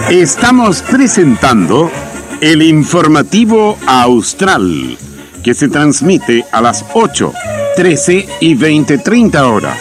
Estamos presentando el informativo Austral, que se transmite a las 8, 13 y 20:30 horas.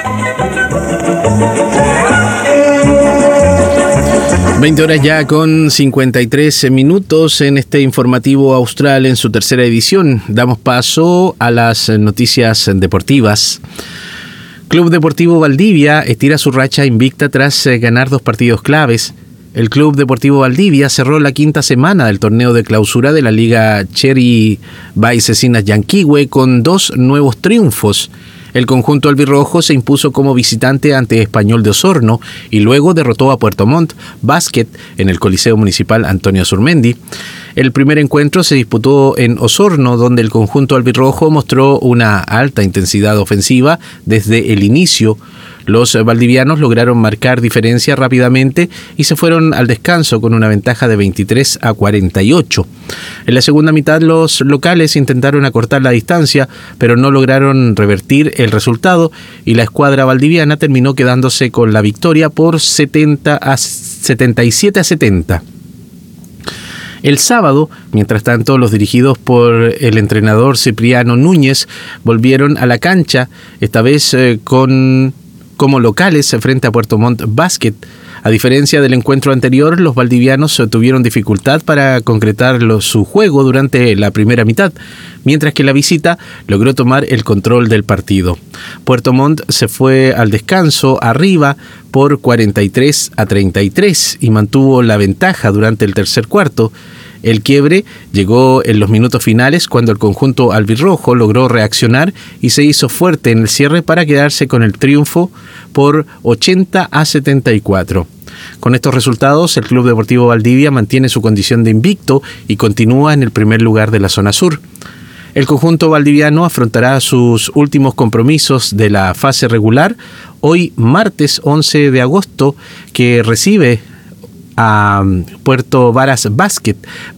$20 ya con 53 minutos en este informativo Austral en su tercera edición. Damos paso a las noticias deportivas. Club Deportivo Valdivia estira su racha invicta tras ganar 2 partidos claves. El Club Deportivo Valdivia cerró la quinta semana del torneo de clausura de la Liga Cherry Baicesinas Yanquihue con 2 nuevos triunfos. El conjunto albirrojo se impuso como visitante ante Español de Osorno y luego derrotó a Puerto Montt Basket en el Coliseo Municipal Antonio Surmendi. El primer encuentro se disputó en Osorno, donde el conjunto albirrojo mostró una alta intensidad ofensiva desde el inicio. Los valdivianos lograron marcar diferencia rápidamente y se fueron al descanso con una ventaja de 23-48. En la segunda mitad los locales intentaron acortar la distancia, pero no lograron revertir el resultado y la escuadra valdiviana terminó quedándose con la victoria por 77-70. El sábado, mientras tanto, los dirigidos por el entrenador Cipriano Núñez volvieron a la cancha, esta vez como locales frente a Puerto Montt Basket. A diferencia del encuentro anterior, los valdivianos tuvieron dificultad para concretar su juego durante la primera mitad, mientras que la visita logró tomar el control del partido. Puerto Montt se fue al descanso arriba por 43-33 y mantuvo la ventaja durante el tercer cuarto. El quiebre llegó en los minutos finales cuando el conjunto albirrojo logró reaccionar y se hizo fuerte en el cierre para quedarse con el triunfo por 80-74. Con estos resultados, el Club Deportivo Valdivia mantiene su condición de invicto y continúa en el primer lugar de la zona sur. El conjunto valdiviano afrontará sus últimos compromisos de la fase regular hoy martes 11 de agosto, que recibe a Puerto Varas Basket.